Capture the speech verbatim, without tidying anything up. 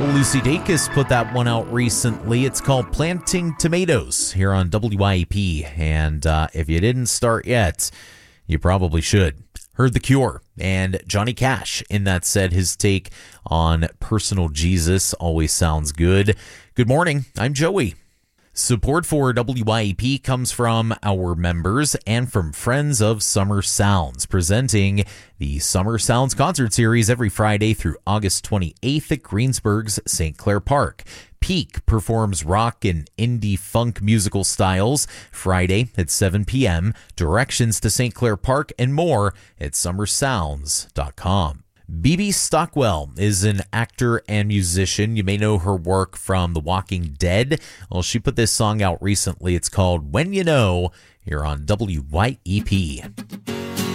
Lucy Dacus put that one out recently. It's called Planting Tomatoes here on W I E P. And uh, if you didn't start yet, you probably should. Heard The Cure and Johnny Cash in that set. His take on personal Jesus always sounds good. Good morning. I'm Joey. Support for W I E P comes from our members and from Friends of Summer Sounds, presenting the Summer Sounds Concert Series every Friday through August twenty-eighth at Greensburg's Saint Clair Park. Peak performs rock and indie funk musical styles Friday at seven p.m. Directions to Saint Clair Park and more at summer sounds dot com. Bebe Stockwell is an actor and musician. You may know her work from The Walking Dead. Well, she put this song out recently. It's called When You Know, here on W Y E P.